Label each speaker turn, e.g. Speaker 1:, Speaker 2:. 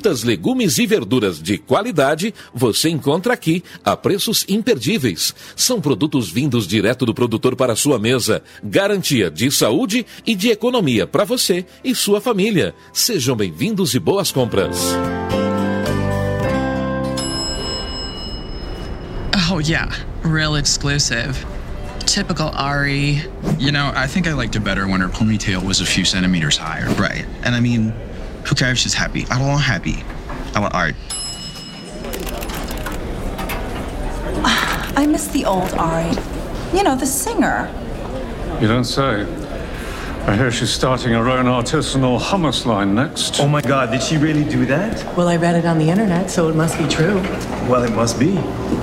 Speaker 1: Frutas, legumes e verduras de qualidade você encontra aqui a preços imperdíveis. São produtos vindos direto do produtor para a sua mesa. Garantia de saúde e de economia para você e sua família. Sejam bem-vindos e boas compras.
Speaker 2: Oh yeah, real exclusive. Typical Ari.
Speaker 3: You know, I think I liked it better when her ponytail was a few centimeters higher.
Speaker 4: Right. And I mean, who cares if she's happy? I don't want happy. I want art.
Speaker 5: I miss the old Ari. You know, the singer.
Speaker 6: You don't say. I hear she's starting her own artisanal hummus line next.
Speaker 7: Oh my God, did she really do that?
Speaker 8: Well, I read it on the internet, so it must be true.
Speaker 7: Well, it must be.